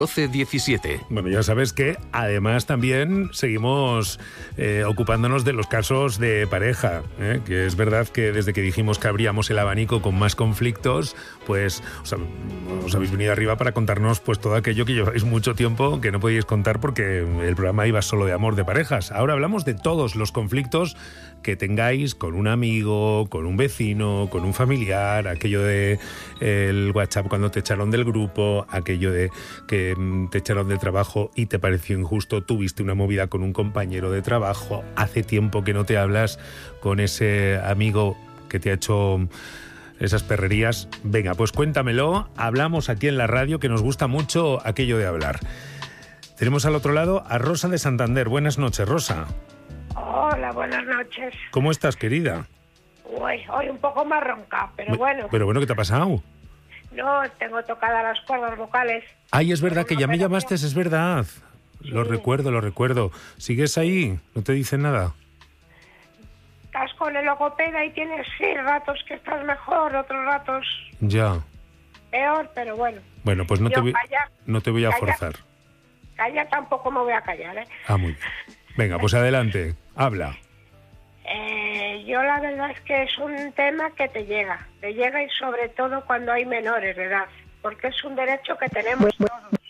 1217. Bueno, ya sabes que además también seguimos ocupándonos de los casos de pareja, que es verdad que desde que dijimos que abríamos el abanico con más conflictos, pues os habéis venido arriba para contarnos pues todo aquello que lleváis mucho tiempo que no podíais contar porque el programa iba solo de amor de parejas. Ahora hablamos de todos los conflictos que tengáis con un amigo, con un vecino, con un familiar, aquello de el WhatsApp cuando te echaron del grupo, aquello de que te echaron del trabajo y te pareció injusto, tuviste una movida con un compañero de trabajo, hace tiempo que no te hablas con ese amigo que te ha hecho esas perrerías. Venga, pues cuéntamelo, hablamos aquí en la radio, que nos gusta mucho aquello de hablar. Tenemos al otro lado a Rosa de Santander. Buenas noches, Rosa. Hola, buenas noches. ¿Cómo estás, querida? Hoy un poco más ronca, pero bueno. Pero bueno, ¿qué te ha pasado? No, tengo tocadas las cuerdas vocales. Ay, es verdad que ya me llamaste, es verdad. Sí. Lo recuerdo. ¿Sigues ahí? ¿No te dicen nada? Estás con el logopeda y tienes, ratos que estás mejor, otros ratos... Ya. Peor, pero bueno. Bueno, pues no te voy a forzar. Calla, tampoco me voy a callar, ¿eh? Ah, muy bien. Venga, pues adelante, habla. Yo la verdad es que es un tema que te llega y sobre todo cuando hay menores de edad, porque es un derecho que tenemos todos.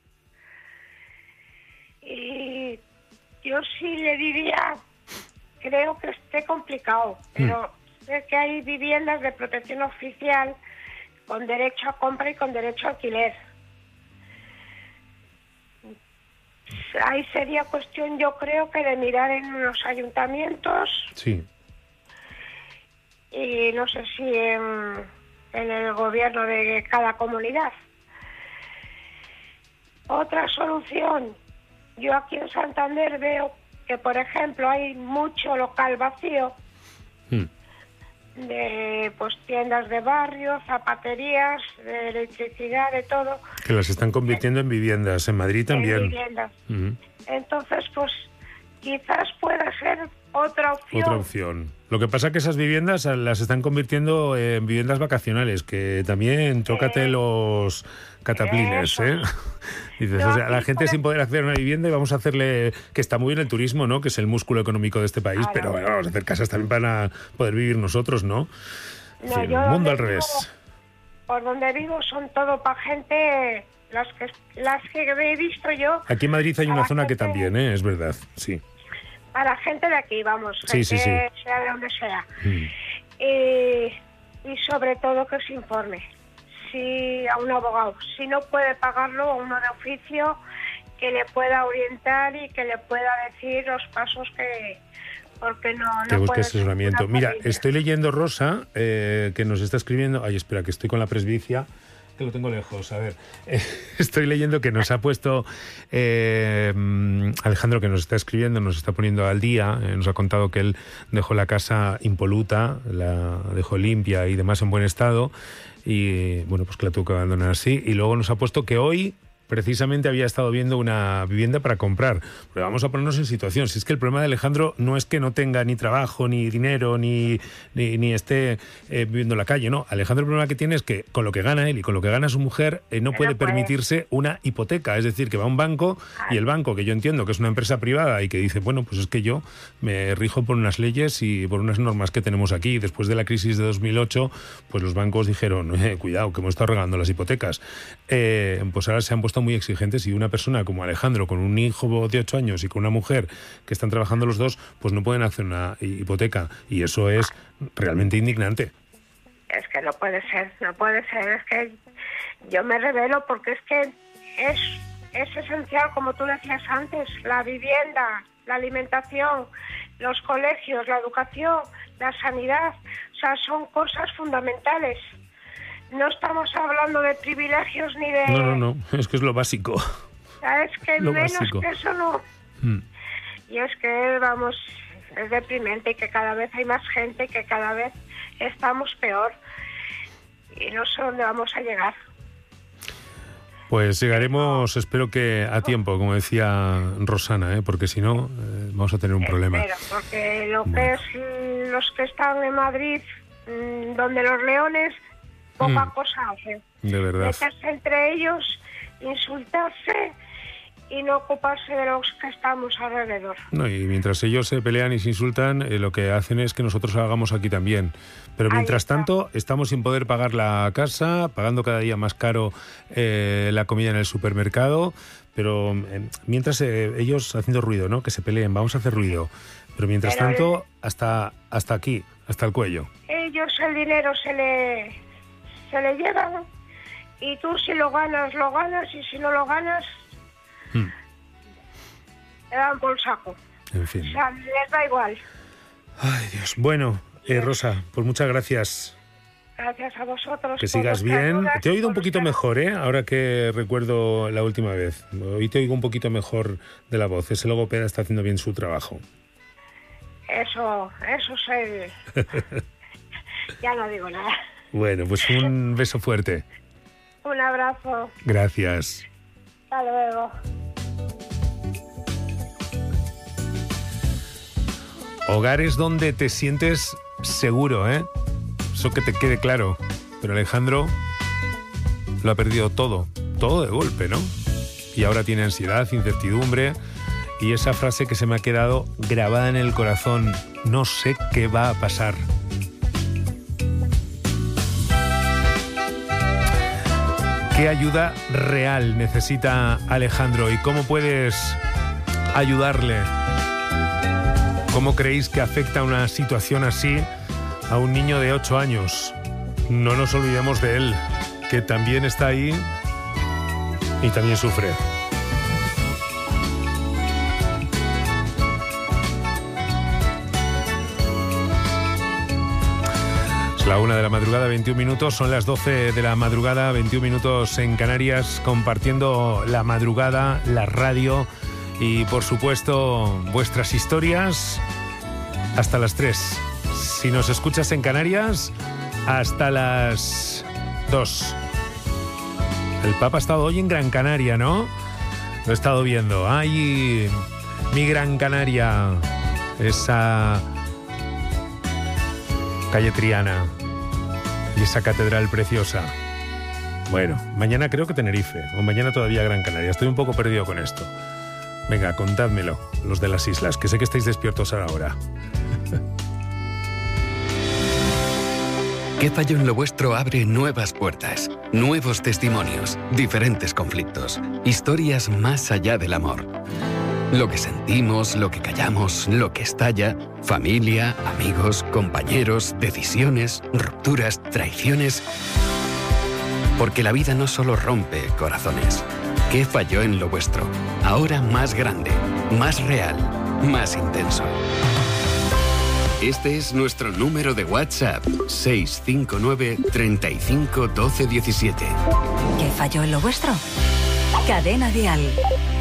Y yo sí le diría, creo que esté complicado, pero sé que hay viviendas de protección oficial con derecho a compra y con derecho a alquiler. Ahí sería cuestión, yo creo, que de mirar en los ayuntamientos. Sí. Y no sé si en el gobierno de cada comunidad. Otra solución, yo aquí en Santander veo que, por ejemplo, hay mucho local vacío de tiendas de barrio, zapaterías, de electricidad, de todo. Que las están convirtiendo en viviendas, en Madrid también. En viviendas. Entonces, quizás pueda ser otra opción. Lo que pasa es que esas viviendas las están convirtiendo en viviendas vacacionales, que también tócate los cataplines, ¿eh? Dices, no, la gente sin poder acceder a una vivienda y vamos a hacerle, que está muy bien el turismo, ¿no? Que es el músculo económico de este país, pero bueno, vamos a hacer casas también para poder vivir nosotros, ¿no? En fin, el mundo al revés. Por donde vivo son todo para gente, las que he visto yo. Aquí en Madrid hay una zona que también, es verdad, sí. Para gente de aquí, vamos, sí. Sea de donde sea. Y sobre todo que se informe. Si a un abogado, si no puede pagarlo, a uno de oficio que le pueda orientar y que le pueda decir los pasos que... Porque no que busque asesoramiento. Mira, estoy leyendo, Rosa, que nos está escribiendo... Ay, espera, que estoy con la presbicia, que lo tengo lejos. A ver, estoy leyendo que nos ha puesto Alejandro, que nos está escribiendo, nos está poniendo al día, nos ha contado que él dejó la casa impoluta, la dejó limpia y demás en buen estado, y bueno, pues que la tuvo que abandonar así. Y luego nos ha puesto que hoy precisamente había estado viendo una vivienda para comprar. Pero vamos a ponernos en situación. Si es que el problema de Alejandro no es que no tenga ni trabajo, ni dinero, ni esté viviendo en la calle, no. Alejandro, el problema que tiene es que con lo que gana él y con lo que gana su mujer, no puede permitirse una hipoteca. Es decir, que va a un banco y el banco, que yo entiendo que es una empresa privada y que dice, bueno, pues es que yo me rijo por unas leyes y por unas normas que tenemos aquí. Después de la crisis de 2008, pues los bancos dijeron, cuidado, que hemos estado regalando las hipotecas. Pues ahora se han puesto muy exigentes y una persona como Alejandro, con un hijo de 8 años y con una mujer que están trabajando los dos, pues no pueden hacer una hipoteca, y eso es realmente indignante. Es que no puede ser, es que yo me rebelo porque es que es esencial, como tú decías antes, la vivienda, la alimentación, los colegios, la educación, la sanidad, o sea, son cosas fundamentales. No estamos hablando de privilegios ni de... No, es que es lo básico. Es que menos básico. Que eso no... Y es que, vamos, es deprimente y que cada vez hay más gente, que cada vez estamos peor. Y no sé dónde vamos a llegar. Pues llegaremos, espero que a tiempo, como decía Rosana, porque si no, vamos a tener un problema. Porque que es los que están en Madrid, donde los leones... poca cosa hacen. De verdad. Meterse entre ellos insultarse y no ocuparse de los que estamos alrededor. No, y mientras ellos se pelean y se insultan, lo que hacen es que nosotros lo hagamos aquí también. Pero mientras tanto, estamos sin poder pagar la casa, pagando cada día más caro la comida en el supermercado, pero mientras ellos haciendo ruido, ¿no? Que se peleen, vamos a hacer ruido. Pero mientras tanto, hasta aquí, hasta el cuello. Ellos el dinero se le llevan, y tú si lo ganas, y si no lo ganas, te dan por saco. En fin. O sea, les da igual. Ay, Dios. Bueno, Rosa, pues muchas gracias. Gracias a vosotros. Que sigas bien. Te he oído un poquito mejor, ahora que recuerdo la última vez. Hoy te oigo un poquito mejor de la voz. Ese logopeda está haciendo bien su trabajo. Eso sé. Ya no digo nada. Bueno, pues un beso fuerte. Un abrazo. Gracias. Hasta luego. Hogares donde te sientes seguro, Eso que te quede claro. Pero Alejandro lo ha perdido todo de golpe, ¿no? Y ahora tiene ansiedad, incertidumbre y esa frase que se me ha quedado grabada en el corazón: no sé qué va a pasar. ¿Qué ayuda real necesita Alejandro y cómo puedes ayudarle? ¿Cómo creéis que afecta una situación así a un niño de 8 años? No nos olvidemos de él, que también está ahí y también sufre. Es la 1 de la madrugada, 21 minutos, son las 12 de la madrugada, 21 minutos en Canarias, compartiendo la madrugada, la radio y, por supuesto, vuestras historias hasta las 3. Si nos escuchas en Canarias, hasta las 2. El Papa ha estado hoy en Gran Canaria, ¿no? Lo he estado viendo. ¡Ay, mi Gran Canaria! Esa calle Triana y esa catedral preciosa. Bueno, mañana creo que Tenerife, o mañana todavía Gran Canaria. Estoy un poco perdido con esto. Venga, contádmelo, los de las islas, que sé que estáis despiertos ahora. ¿Qué falló en lo vuestro? Abre nuevas puertas, nuevos testimonios, diferentes conflictos, historias más allá del amor. Lo que sentimos, lo que callamos, lo que estalla, familia, amigos, compañeros, decisiones, rupturas, traiciones. Porque la vida no solo rompe corazones. ¿Qué falló en lo vuestro? Ahora más grande, más real, más intenso. Este es nuestro número de WhatsApp, 659 35 12 17. ¿Qué falló en lo vuestro? Cadena Dial.